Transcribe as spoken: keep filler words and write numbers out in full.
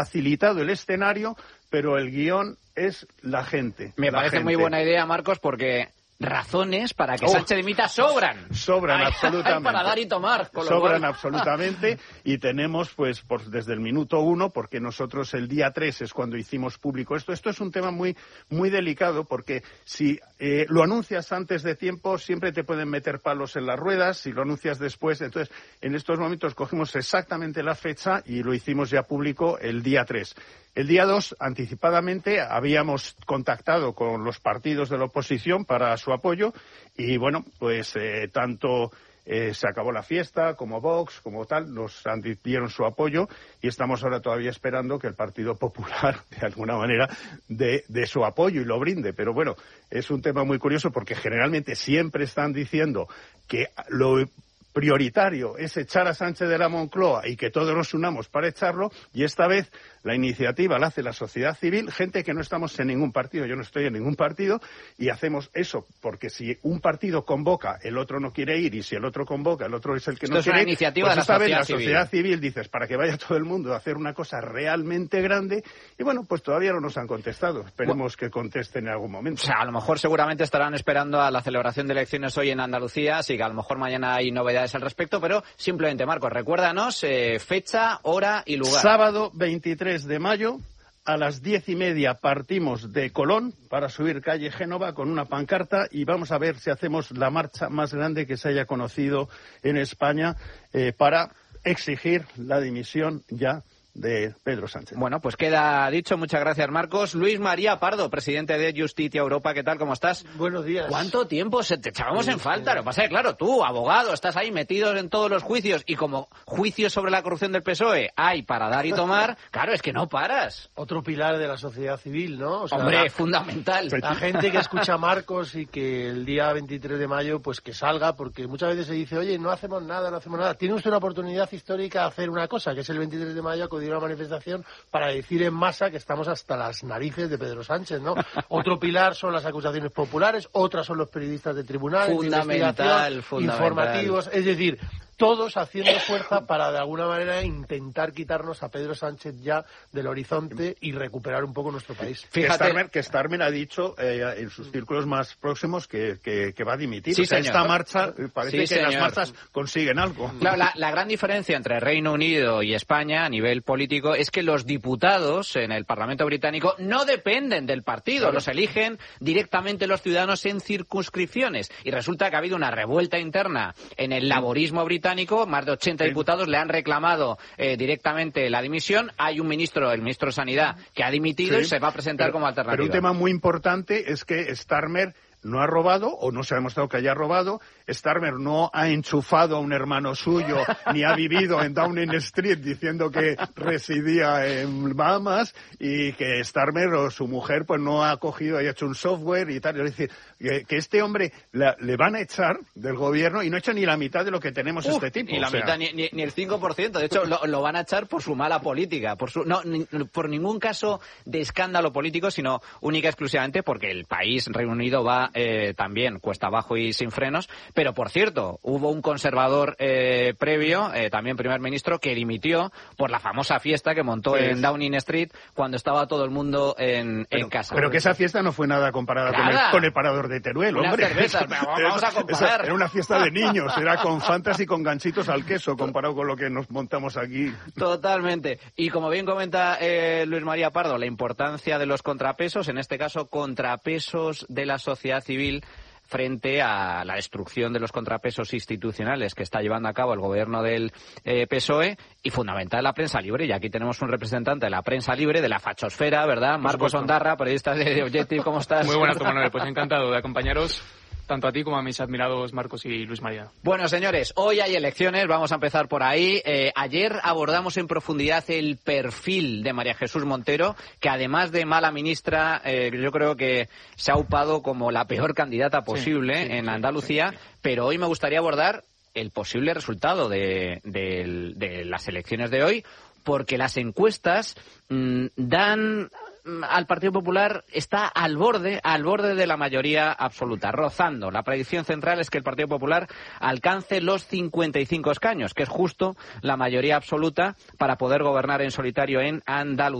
facilitado el escenario, pero el guión es la gente. Me la parece gente. muy buena idea, Marcos, porque razones para que oh, Sánchez dimita sobran. Sobran hay, absolutamente. Hay para dar y tomar. Con lo sobran cual... absolutamente y tenemos pues por, desde el minuto uno, porque nosotros el día tres es cuando hicimos público esto. Esto es un tema muy, muy delicado porque si eh, lo anuncias antes de tiempo siempre te pueden meter palos en las ruedas, si lo anuncias después. Entonces, en estos momentos cogimos exactamente la fecha y lo hicimos ya público el día tres. El día dos, anticipadamente, habíamos contactado con los partidos de la oposición para su apoyo y, bueno, pues eh, tanto eh, se acabó la fiesta como Vox, como tal, nos dieron su apoyo y estamos ahora todavía esperando que el Partido Popular, de alguna manera, dé de su apoyo y lo brinde. Pero, bueno, es un tema muy curioso porque generalmente siempre están diciendo que lo prioritario es echar a Sánchez de la Moncloa y que todos nos unamos para echarlo, y esta vez la iniciativa la hace la sociedad civil, gente que no estamos en ningún partido, yo no estoy en ningún partido, y hacemos eso porque si un partido convoca, el otro no quiere ir, y si el otro convoca, el otro es el que Esto no es quiere una ir, iniciativa pues de la esta vez sociedad la civil. sociedad civil dices, para que vaya todo el mundo a hacer una cosa realmente grande, y bueno, pues todavía no nos han contestado, esperemos bueno, que contesten en algún momento. O sea, a lo mejor seguramente estarán esperando a la celebración de elecciones hoy en Andalucía, así que a lo mejor mañana hay novedades al respecto, pero simplemente, Marcos, recuérdanos eh, fecha, hora y lugar. Sábado veintitrés de mayo, a las diez y media partimos de Colón para subir calle Génova con una pancarta y vamos a ver si hacemos la marcha más grande que se haya conocido en España eh, para exigir la dimisión ya de Pedro Sánchez. Bueno, pues queda dicho. Muchas gracias, Marcos. Luis María Pardo, presidente de Justitia Europa. ¿Qué tal? ¿Cómo estás? Buenos días. ¿Cuánto tiempo se te echábamos sí, en falta? sí. Lo que pasa es que, claro, tú, abogado, estás ahí metido en todos los juicios y como juicios sobre la corrupción del P S O E hay para dar y tomar, claro, es que no paras. Otro pilar de la sociedad civil, ¿no? O sea, Hombre, la, fundamental. La gente que escucha a Marcos y que el día veintitrés de mayo, pues que salga, porque muchas veces se dice, oye, no hacemos nada, no hacemos nada. Tiene usted una oportunidad histórica de hacer una cosa, que es el veintitrés de mayo acudir a una manifestación para decir en masa que estamos hasta las narices de Pedro Sánchez, ¿no? Otro pilar son las acusaciones populares, otras son los periodistas de tribunales, fundamental, de fundamental. informativos, es decir, todos haciendo fuerza para de alguna manera intentar quitarnos a Pedro Sánchez ya del horizonte y recuperar un poco nuestro país. Fíjate que Starmer, que Starmer ha dicho eh, en sus círculos más próximos que, que, que va a dimitir. Sí, o sea, señor. esta marcha parece sí, que señor. las marchas consiguen algo. Claro, la, la gran diferencia entre Reino Unido y España a nivel político es que los diputados en el Parlamento británico no dependen del partido, claro. Los eligen directamente los ciudadanos en circunscripciones y resulta que ha habido una revuelta interna en el laborismo británico, más de ochenta sí. diputados le han reclamado eh, directamente la dimisión, hay un ministro, el ministro de Sanidad, que ha dimitido sí. y se va a presentar pero, como alternativa. Pero un tema muy importante es que Starmer no ha robado, o no se ha demostrado que haya robado. Starmer no ha enchufado a un hermano suyo, ni ha vivido en Downing Street diciendo que residía en Bahamas, y que Starmer o su mujer pues no ha cogido y ha hecho un software y tal. Es decir, que, que este hombre la, le van a echar del gobierno y no ha hecho ni la mitad de lo que tenemos Uf, este tipo. Ni la o sea. mitad, ni, ni, ni el cinco por ciento. De hecho, lo, lo van a echar por su mala política, por su no ni, por ningún caso de escándalo político, sino única y exclusivamente porque el país, Reino Unido, va Eh, también cuesta abajo y sin frenos, pero por cierto, hubo un conservador eh, previo, eh, también primer ministro, que dimitió por la famosa fiesta que montó sí. en Downing Street cuando estaba todo el mundo en, pero, en casa. Pero que esa fiesta no fue nada comparada nada. Con, el, con el parador de Teruel, Unas hombre. cervezas, pero vamos a comparar. Era una fiesta de niños, era con fantas y con ganchitos al queso, comparado con lo que nos montamos aquí. Totalmente. Y como bien comenta eh, Luis María Pardo, la importancia de los contrapesos, en este caso contrapesos de la sociedad civil, frente a la destrucción de los contrapesos institucionales que está llevando a cabo el gobierno del eh, P S O E, y fundamental la prensa libre. Y aquí tenemos un representante de la prensa libre, de la fachosfera, ¿verdad? Marcos Ondarra, periodista de Objective, ¿cómo estás? Muy buenas, Manuel. Pues encantado de acompañaros, tanto a ti como a mis admirados Marcos y Luis María. Bueno, señores, hoy hay elecciones, vamos a empezar por ahí. Eh, ayer abordamos en profundidad el perfil de María Jesús Montero, que además de mala ministra, eh, yo creo que se ha upado como la peor candidata posible sí, sí, en Andalucía, sí, sí, sí. Pero hoy me gustaría abordar el posible resultado de, de, de las elecciones de hoy, porque las encuestas mmm, dan al Partido Popular está al borde, al borde de la mayoría absoluta, rozando. La predicción central es que el Partido Popular alcance los cincuenta y cinco escaños, que es justo la mayoría absoluta para poder gobernar en solitario en Andalucía.